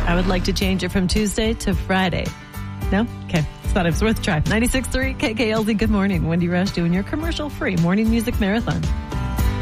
I would like to change it from Tuesday to Friday. No? Okay. Thought it was worth a try. 96.3 KKLZ. Good morning. Wendy Rush doing your commercial-free morning music marathon.